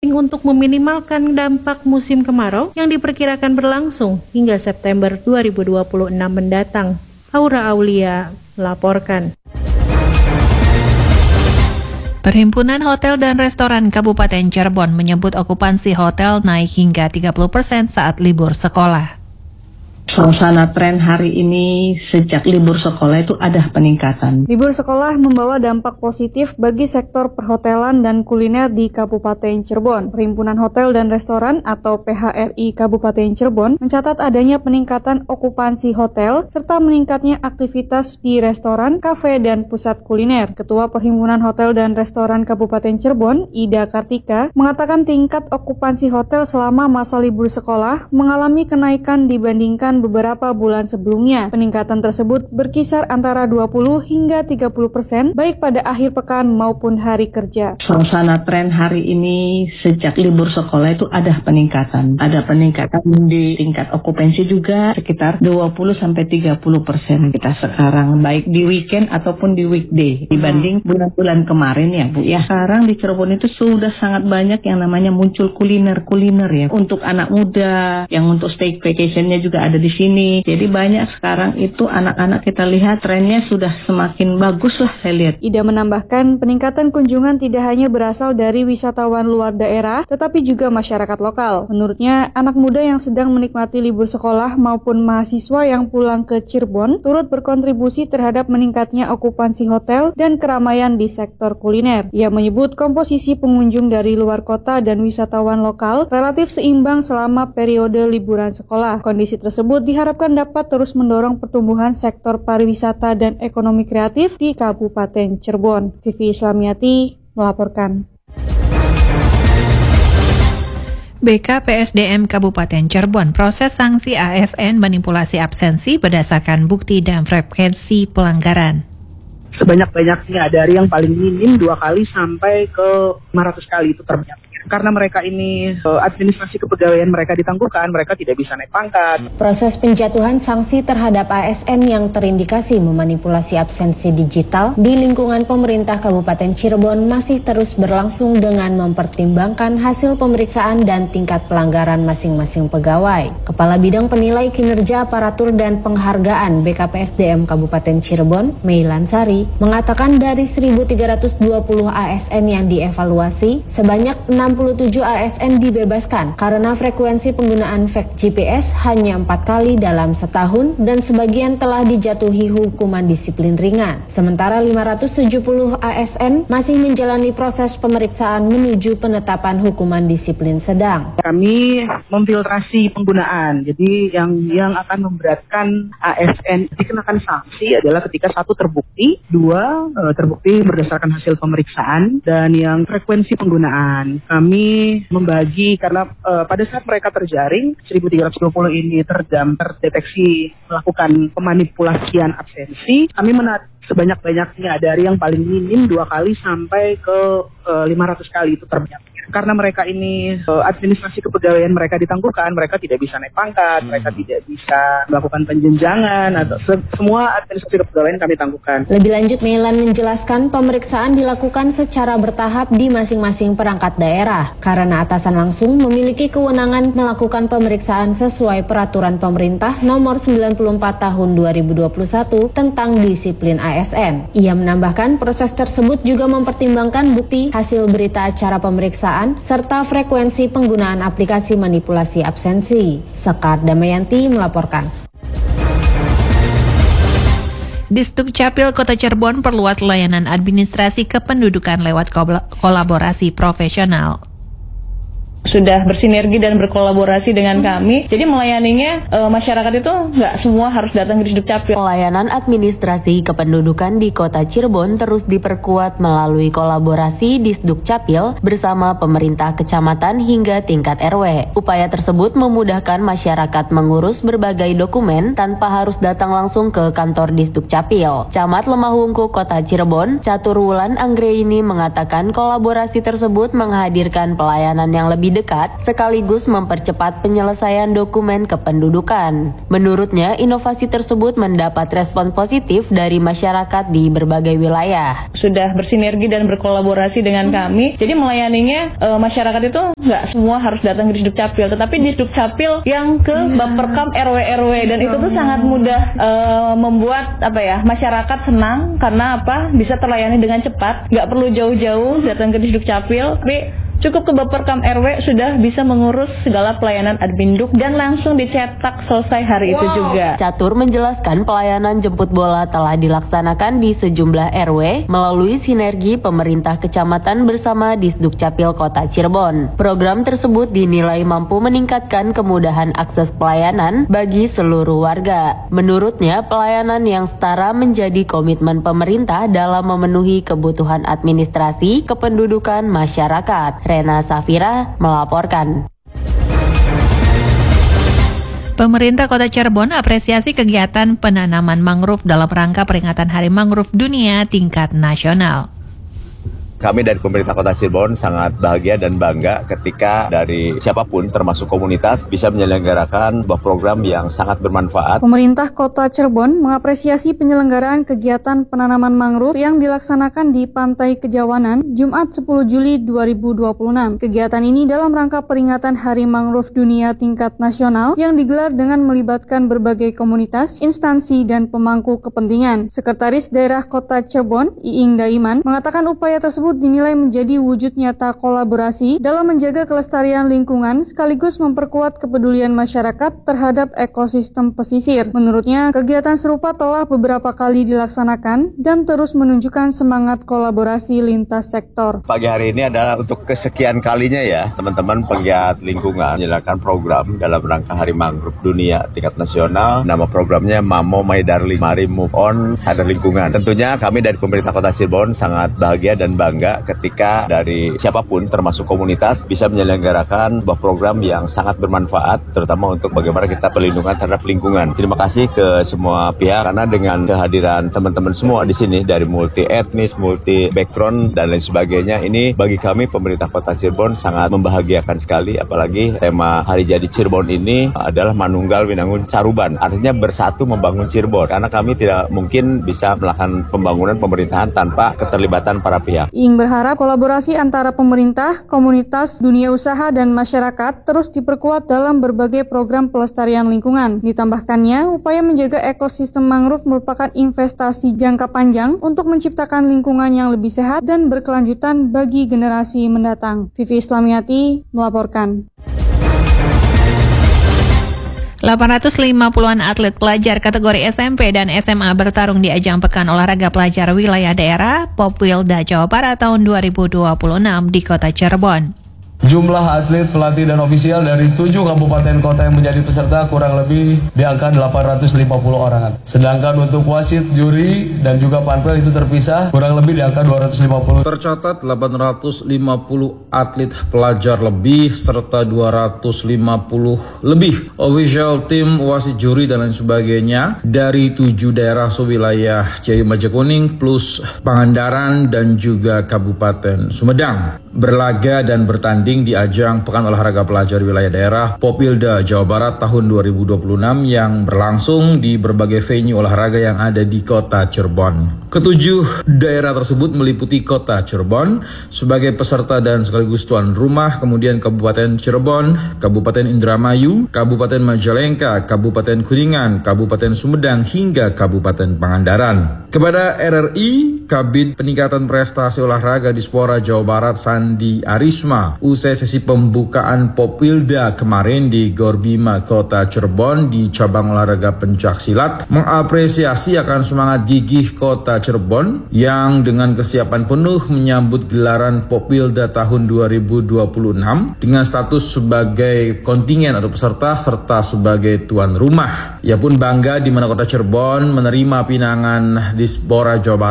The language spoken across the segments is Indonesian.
untuk meminimalkan dampak musim kemarau yang diperkirakan berlangsung hingga September 2026 mendatang. Aura Aulia melaporkan. Perhimpunan Hotel dan Restoran Kabupaten Cirebon menyebut okupansi hotel naik hingga 30% saat libur sekolah. Suasana tren hari ini sejak libur sekolah itu ada peningkatan. Libur sekolah membawa dampak positif bagi sektor perhotelan dan kuliner di Kabupaten Cirebon. Perhimpunan Hotel dan Restoran atau PHRI Kabupaten Cirebon mencatat adanya peningkatan okupansi hotel serta meningkatnya aktivitas di restoran, kafe, dan pusat kuliner. Ketua Perhimpunan Hotel dan Restoran Kabupaten Cirebon, Ida Kartika, mengatakan tingkat okupansi hotel selama masa libur sekolah mengalami kenaikan dibandingkan beberapa bulan sebelumnya. Peningkatan tersebut berkisar antara 20 hingga 30% baik pada akhir pekan maupun hari kerja. Suasana tren hari ini sejak libur sekolah itu ada peningkatan. Ada peningkatan di tingkat okupansi juga sekitar 20-30% kita sekarang, baik di weekend ataupun di weekday dibanding bulan-bulan kemarin ya Bu ya. Sekarang di Cirebon itu sudah sangat banyak yang namanya muncul kuliner ya. Untuk anak muda yang untuk stay vacationnya juga ada di sini. Jadi banyak sekarang itu anak-anak kita lihat trennya sudah semakin bagus lah saya lihat. Ida menambahkan peningkatan kunjungan tidak hanya berasal dari wisatawan luar daerah, tetapi juga masyarakat lokal. Menurutnya, anak muda yang sedang menikmati libur sekolah maupun mahasiswa yang pulang ke Cirebon turut berkontribusi terhadap meningkatnya okupansi hotel dan keramaian di sektor kuliner. Ia menyebut komposisi pengunjung dari luar kota dan wisatawan lokal relatif seimbang selama periode liburan sekolah. Kondisi tersebut diharapkan dapat terus mendorong pertumbuhan sektor pariwisata dan ekonomi kreatif di Kabupaten Cirebon. Vivi Islamiati melaporkan. BKPSDM Kabupaten Cirebon proses sanksi ASN manipulasi absensi berdasarkan bukti dan frekuensi pelanggaran. Sebanyak-banyaknya dari yang paling minim 2 kali sampai ke 500 kali itu terbanyak. Karena mereka ini administrasi kepegawaian mereka ditangguhkan, mereka tidak bisa naik pangkat. Proses penjatuhan sanksi terhadap ASN yang terindikasi memanipulasi absensi digital di lingkungan pemerintah Kabupaten Cirebon masih terus berlangsung dengan mempertimbangkan hasil pemeriksaan dan tingkat pelanggaran masing-masing pegawai. Kepala Bidang Penilai Kinerja Aparatur dan Penghargaan BKPSDM Kabupaten Cirebon, Meilan Sari, mengatakan dari 1.320 ASN yang dievaluasi, sebanyak 67 ASN dibebaskan karena frekuensi penggunaan fake GPS hanya 4 kali dalam setahun dan sebagian telah dijatuhi hukuman disiplin ringan. Sementara 570 ASN masih menjalani proses pemeriksaan menuju penetapan hukuman disiplin sedang. Kami memfiltrasi penggunaan, jadi yang akan memberatkan ASN dikenakan sanksi adalah ketika 1 terbukti, 2 terbukti berdasarkan hasil pemeriksaan, dan yang frekuensi penggunaan. Kami membagi karena pada saat mereka terjaring 1.320 ini terdeteksi melakukan pemanipulasian absensi, kami sebanyak-banyaknya dari yang paling minim 2 kali sampai ke 500 kali itu terbanyak. Karena mereka ini administrasi kepegawaian mereka ditangguhkan, mereka tidak bisa naik pangkat, mereka tidak bisa melakukan penjenjangan, atau semua administrasi kepegawaian kami tangguhkan. Lebih lanjut, Meilan menjelaskan pemeriksaan dilakukan secara bertahap di masing-masing perangkat daerah, karena atasan langsung memiliki kewenangan melakukan pemeriksaan sesuai peraturan pemerintah nomor 94 tahun 2021 tentang disiplin ASN. Ia menambahkan proses tersebut juga mempertimbangkan bukti, hasil berita acara pemeriksaan, serta frekuensi penggunaan aplikasi manipulasi absensi. Sekar Damayanti melaporkan. Disdukcapil Kota Cirebon perluas layanan administrasi kependudukan lewat kolaborasi profesional. Sudah bersinergi dan berkolaborasi dengan kami. Jadi melayaninya masyarakat itu nggak semua harus datang ke Disdukcapil. Pelayanan administrasi kependudukan di Kota Cirebon terus diperkuat melalui kolaborasi Disdukcapil bersama pemerintah kecamatan hingga tingkat RW. Upaya tersebut memudahkan masyarakat mengurus berbagai dokumen tanpa harus datang langsung ke kantor Disdukcapil. Camat Lemahungku Kota Cirebon, Catur Wulan Anggraini mengatakan kolaborasi tersebut menghadirkan pelayanan yang lebih dekat sekaligus mempercepat penyelesaian dokumen kependudukan. Menurutnya, inovasi tersebut mendapat respon positif dari masyarakat di berbagai wilayah. Sudah bersinergi dan berkolaborasi dengan kami, jadi melayaninya masyarakat itu nggak semua harus datang ke Disduk Capil, tetapi Disduk Capil yang ke Bapperkam RW dan itu tuh sangat mudah membuat masyarakat senang karena bisa terlayani dengan cepat, nggak perlu jauh-jauh datang ke Disduk Capil, tapi cukup ke Bapperkam RW sudah bisa mengurus segala pelayanan adminduk dan langsung dicetak selesai hari itu juga. Catur menjelaskan pelayanan jemput bola telah dilaksanakan di sejumlah RW melalui sinergi pemerintah kecamatan bersama Disduk Capil Kota Cirebon. Program tersebut dinilai mampu meningkatkan kemudahan akses pelayanan bagi seluruh warga. Menurutnya, pelayanan yang setara menjadi komitmen pemerintah dalam memenuhi kebutuhan administrasi kependudukan masyarakat. Rena Safira melaporkan. Pemerintah Kota Cirebon apresiasi kegiatan penanaman mangrove dalam rangka peringatan Hari Mangrove Dunia tingkat nasional. Kami dari pemerintah Kota Cirebon sangat bahagia dan bangga ketika dari siapapun termasuk komunitas bisa menyelenggarakan sebuah program yang sangat bermanfaat. Pemerintah Kota Cirebon mengapresiasi penyelenggaraan kegiatan penanaman mangrove yang dilaksanakan di Pantai Kejawanan Jumat 10 Juli 2026. Kegiatan ini dalam rangka peringatan Hari Mangrove Dunia tingkat nasional yang digelar dengan melibatkan berbagai komunitas, instansi, dan pemangku kepentingan. Sekretaris Daerah Kota Cirebon, Iing Daiman, mengatakan upaya tersebut dinilai menjadi wujud nyata kolaborasi dalam menjaga kelestarian lingkungan sekaligus memperkuat kepedulian masyarakat terhadap ekosistem pesisir. Menurutnya, kegiatan serupa telah beberapa kali dilaksanakan dan terus menunjukkan semangat kolaborasi lintas sektor. Pagi hari ini adalah untuk kesekian kalinya ya, teman-teman penggiat lingkungan menjalankan program dalam rangka Hari Mangrove Dunia tingkat nasional. Nama programnya Mamo My Darling, Mari Move On Sadar Lingkungan. Tentunya kami dari pemerintah Kota Cirebon sangat bahagia dan bangga ketika dari siapapun termasuk komunitas bisa menyelenggarakan sebuah program yang sangat bermanfaat terutama untuk bagaimana kita pelindungan terhadap lingkungan. Terima kasih ke semua pihak karena dengan kehadiran teman-teman semua di sini dari multi etnis, multi background dan lain sebagainya, ini bagi kami pemerintah Kota Cirebon sangat membahagiakan sekali, apalagi tema Hari Jadi Cirebon ini adalah Manunggal Winangun Caruban, artinya bersatu membangun Cirebon karena kami tidak mungkin bisa melakukan pembangunan pemerintahan tanpa keterlibatan para pihak. Iing berharap kolaborasi antara pemerintah, komunitas, dunia usaha, dan masyarakat terus diperkuat dalam berbagai program pelestarian lingkungan. Ditambahkannya, upaya menjaga ekosistem mangrove merupakan investasi jangka panjang untuk menciptakan lingkungan yang lebih sehat dan berkelanjutan bagi generasi mendatang. Vivi Islamiati melaporkan. 850-an atlet pelajar kategori SMP dan SMA bertarung di ajang Pekan Olahraga Pelajar Wilayah Daerah Popwilda Jawa Barat tahun 2026 di Kota Cirebon. Jumlah atlet, pelatih, dan ofisial dari 7 kabupaten kota yang menjadi peserta kurang lebih di angka 850 orangan. Sedangkan untuk wasit, juri, dan juga panpel itu terpisah kurang lebih di angka 250. Tercatat 850 atlet pelajar lebih serta 250 lebih official tim, wasit, juri, dan lain sebagainya dari 7 daerah sewilayah Ciayu Majakuning plus Pangandaran dan juga Kabupaten Sumedang berlaga dan bertanding di ajang Pekan Olahraga Pelajar Wilayah Daerah Popwilda Jawa Barat tahun 2026 yang berlangsung di berbagai venue olahraga yang ada di Kota Cirebon. Ketujuh daerah tersebut meliputi Kota Cirebon sebagai peserta dan sekaligus tuan rumah, kemudian Kabupaten Cirebon, Kabupaten Indramayu, Kabupaten Majalengka, Kabupaten Kuningan, Kabupaten Sumedang, hingga Kabupaten Pangandaran. Kepada RRI, Kabid Peningkatan Prestasi Olahraga Dispora Jawa Barat Sandi Arisma, usai sesi pembukaan Popwilda kemarin di Gor Bima Kota Cirebon di cabang olahraga pencaksilat, mengapresiasi akan semangat gigih Kota Cirebon yang dengan kesiapan penuh menyambut gelaran Popwilda tahun 2026 dengan status sebagai kontingen atau peserta serta sebagai tuan rumah. Ia pun bangga di mana Kota Cirebon menerima pinangan Dispora Jawa Barat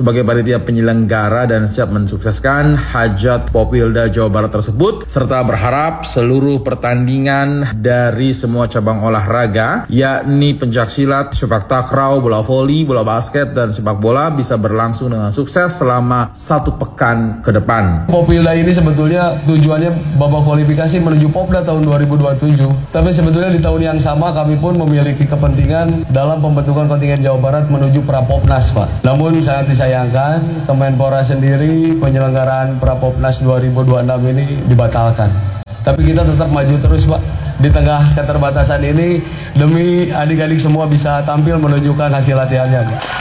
sebagai panitia penyelenggara dan siap mensukseskan hajat Popwilda Jawa Barat tersebut, serta berharap seluruh pertandingan dari semua cabang olahraga, yakni pencaksilat, sepak takraw, bola voli, bola basket, dan sepak bola bisa berlangsung dengan sukses selama 1 pekan ke depan. Popwilda ini sebetulnya tujuannya babak kualifikasi menuju Popda tahun 2027. Tapi sebetulnya di tahun yang sama kami pun memiliki kepentingan dalam pembentukan kontingen Jawa Barat menuju Prapopnas, Pak. Namun sangat disayangkan Kemenpora sendiri penyelenggaraan Prapopnas 2026 ini dibatalkan. Tapi kita tetap maju terus, Pak. Di tengah keterbatasan ini demi adik-adik semua bisa tampil menunjukkan hasil latihannya.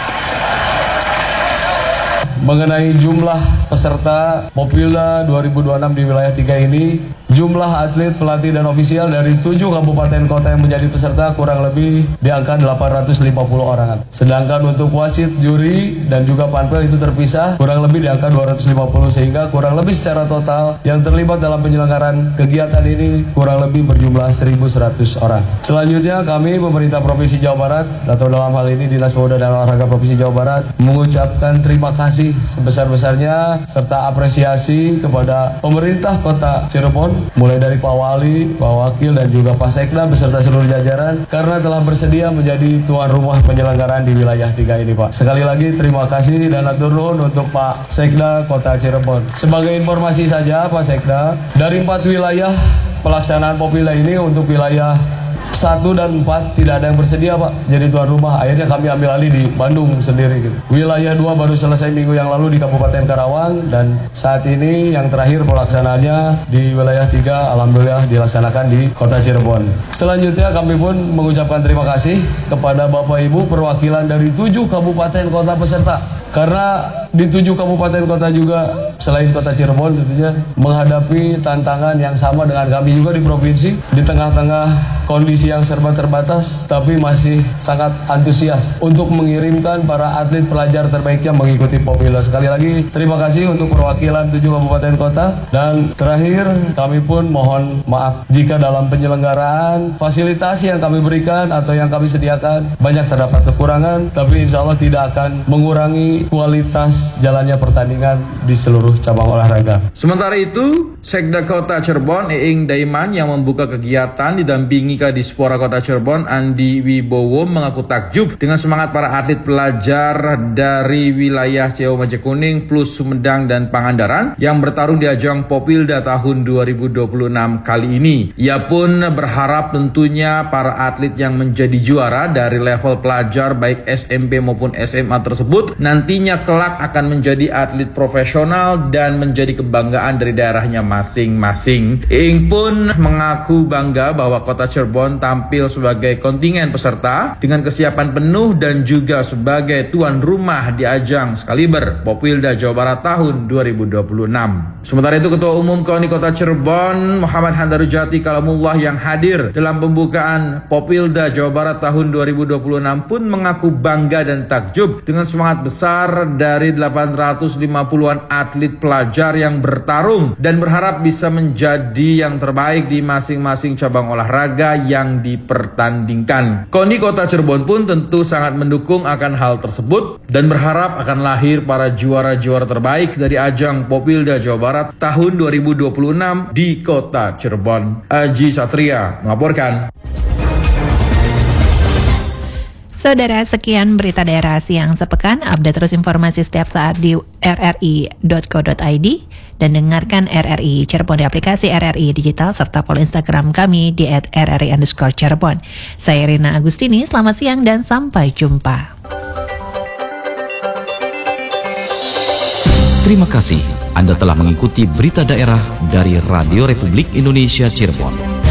Mengenai jumlah peserta Popwilda 2026 di wilayah 3 ini, jumlah atlet, pelatih, dan ofisial dari 7 kabupaten kota yang menjadi peserta kurang lebih di angka 850 orangan. Sedangkan untuk wasit, juri, dan juga panpel itu terpisah kurang lebih di angka 250, sehingga kurang lebih secara total yang terlibat dalam penyelenggaraan kegiatan ini kurang lebih berjumlah 1.100 orang. Selanjutnya kami pemerintah Provinsi Jawa Barat atau dalam hal ini Dinas Pemuda dan Olahraga Provinsi Jawa Barat mengucapkan terima kasih sebesar-besarnya serta apresiasi kepada pemerintah Kota Cirebon, mulai dari Pak Wali, Pak Wakil, dan juga Pak Sekda beserta seluruh jajaran karena telah bersedia menjadi tuan rumah penyelenggaraan di wilayah 3 ini, Pak. Sekali lagi terima kasih dan atur nuhun untuk Pak Sekda Kota Cirebon. Sebagai informasi saja Pak Sekda, dari 4 wilayah pelaksanaan Popwilda ini untuk wilayah 1 dan 4 tidak ada yang bersedia, Pak, jadi tuan rumah. Akhirnya kami ambil alih di Bandung sendiri gitu. Wilayah 2 baru selesai minggu yang lalu di Kabupaten Karawang, dan saat ini yang terakhir pelaksanaannya di wilayah 3 alhamdulillah dilaksanakan di Kota Cirebon. Selanjutnya kami pun mengucapkan terima kasih kepada Bapak Ibu perwakilan dari 7 kabupaten kota peserta. Karena di 7 kabupaten kota juga selain Kota Cirebon tentunya menghadapi tantangan yang sama dengan kami juga di provinsi, di tengah-tengah kondisi yang serba terbatas, tapi masih sangat antusias untuk mengirimkan para atlet pelajar terbaiknya mengikuti Popwilda. Sekali lagi terima kasih untuk perwakilan 7 kabupaten kota, dan terakhir kami pun mohon maaf jika dalam penyelenggaraan fasilitas yang kami berikan atau yang kami sediakan banyak terdapat kekurangan, tapi insya Allah tidak akan mengurangi kualitas jalannya pertandingan di seluruh cabang olahraga. Sementara itu, Sekda Kota Cirebon Eing Daiman yang membuka kegiatan didampingi Kadispora Kota Cirebon Andi Wibowo mengaku takjub dengan semangat para atlet pelajar dari wilayah Ciawi Majekuning plus Sumedang dan Pangandaran yang bertarung di ajang Popwilda tahun 2026 kali ini. Ia pun berharap tentunya para atlet yang menjadi juara dari level pelajar baik SMP maupun SMA tersebut nantinya kelak akan menjadi atlet profesional dan menjadi kebanggaan dari daerahnya masing-masing. Eing pun mengaku bangga bahwa Kota Cirebon tampil sebagai kontingen peserta dengan kesiapan penuh dan juga sebagai tuan rumah di ajang sekaliber Popwilda Jawa Barat tahun 2026. Sementara itu Ketua Umum KONI Kota Cirebon Muhammad Handarujati Kalamullah yang hadir dalam pembukaan Popwilda Jawa Barat tahun 2026 pun mengaku bangga dan takjub dengan semangat besar dari 850-an atlet pelajar yang bertarung dan berharap bisa menjadi yang terbaik di masing-masing cabang olahraga yang dipertandingkan. KONI Kota Cirebon pun tentu sangat mendukung akan hal tersebut dan berharap akan lahir para juara-juara terbaik dari ajang Popwilda Jawa Barat tahun 2026 di Kota Cirebon. Aji Satria melaporkan. Saudara, sekian berita daerah siang sepekan. Update terus informasi setiap saat di rri.co.id dan dengarkan RRI Cirebon di aplikasi RRI Digital serta follow Instagram kami di @RRI_Cirebon. Saya Rina Agustini, selamat siang dan sampai jumpa. Terima kasih Anda telah mengikuti berita daerah dari Radio Republik Indonesia Cirebon.